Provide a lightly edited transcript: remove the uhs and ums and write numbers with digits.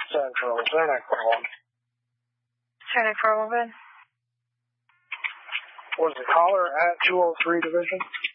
Central, Zenic for 1. Zenic for 11. Was the caller at 203 Division?